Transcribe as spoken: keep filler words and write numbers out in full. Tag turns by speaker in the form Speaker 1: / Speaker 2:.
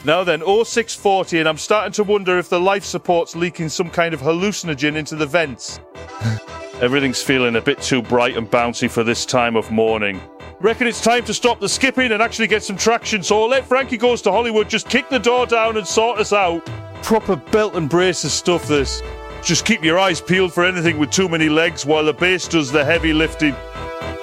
Speaker 1: Now then, oh six forty, and I'm starting to wonder if the life support's leaking some kind of hallucinogen into the vents. Everything's feeling a bit too bright and bouncy for this time of morning. Reckon it's time to stop the skipping and actually get some traction, so I'll let Frankie Goes to Hollywood just kick the door down and sort us out. Proper belt and braces stuff, this. Just keep your eyes peeled for anything with too many legs while the bass does the heavy lifting.